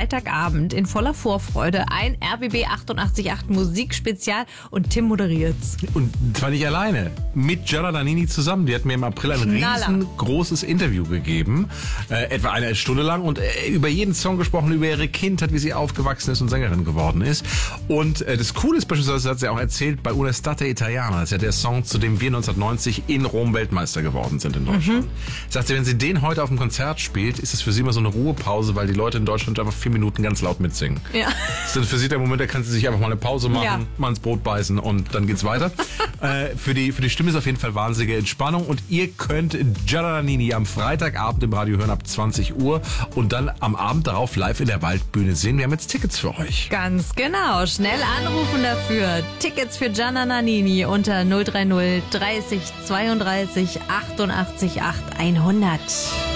Freitagabend in voller Vorfreude. Ein RBB 88.8 Musikspezial und Tim moderiert's. Und zwar nicht alleine, mit Gianna Nannini zusammen. Die hat mir im April ein riesengroßes Interview gegeben, etwa eine Stunde lang, und über jeden Song gesprochen, über ihre Kindheit, wie sie aufgewachsen ist und Sängerin geworden ist. Und das Coole ist beispielsweise, hat sie auch erzählt, bei Un'estate Italiana, das ist ja der Song, zu dem wir 1990 in Rom Weltmeister geworden sind in Deutschland. Sagt sie, wenn sie den heute auf dem Konzert spielt, ist es für sie immer so eine Ruhepause, weil die Leute in Deutschland einfach 4 Minuten ganz laut mitsingen. Ja. Das ist für sie der Moment, da kann sie sich einfach mal eine Pause machen, mal ins Brot beißen und dann geht's weiter. Für die Stimme ist auf jeden Fall wahnsinnige Entspannung, und ihr könnt Gianna Nannini am Freitagabend im Radio hören ab 20 Uhr und dann am Abend darauf live in der Waldbühne sehen. Wir haben jetzt Tickets für euch. Ganz genau. Schnell anrufen dafür. Tickets für Gianna Nannini unter 030 30 32 88 8 100.